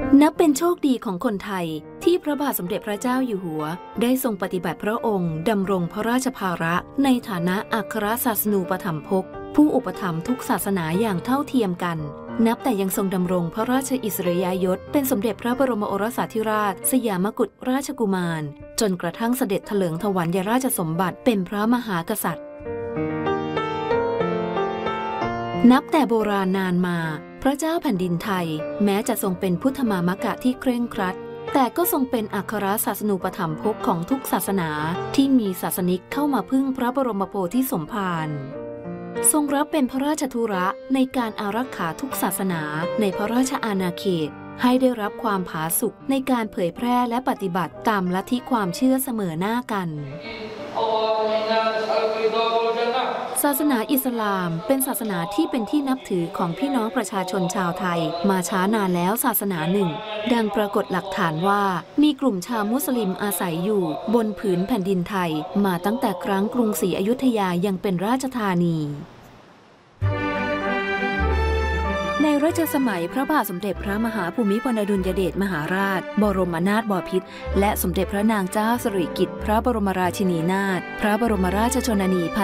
นับเป็นโชคดีของคนไทยที่พระบาทสมเด็จพระเจ้าอยู่หัวได้ทรงปฏิบัติพระองค์ดำรงพระราชภาระในฐานะอัครศาสนูปถัมภกผู้อุปถัมภ์ทุกศาสนาอย่างเท่าเทียมกันนับแต่ยังทรงดำรงพระราชอิสริยยศเป็นสมเด็จพระบรมโอรสาธิราชสยามกุฎราชกุมารจนกระทั่งเสด็จเถลิงถวัลยราชสมบัติเป็นพระมหากษัตริย์นับแต่โบราณนานมาพระเจ้าแผ่นดินไทยแม้จะทรงเป็นพุทธมามกะที่เคร่งครัดแต่ก็ทรงเป็นอัครศาสนูปถัมภกของทุกศาสนาที่มีศาสนิกเข้ามาพึ่งพระบรมโพธิสมภารทรงรับเป็นพระราชธุระในการอารักขาทุกศาสนาในพระราชอาณาเขตให้ได้รับความผาสุกในการเผยแพร่และปฏิบัติตามลัทธิความเชื่อเสมอหน้ากันศาสนาอิสลามเป็นศาสนาที่เป็นที่นับถือของพี่น้องประชาชนชาวไทยมาช้านานแล้วศาสนาหนึ่งดังปรากฏหลักฐานว่ามีกลุ่มชาวมุสลิมอาศัยอยู่บนผืนแผ่นดินไทยมาตั้งแต่ครั้งกรุงศรีอยุธยายังเป็นราชธานีในรัชสมัยพระบาทสมเด็จพระมหาภูมิพลอดุลยเดชมหาราชบรมนาถบพิตรและสมเด็จพระนางเจ้าสิริกิติ์พระบรมราชินีนาถพระบรมราชชนนี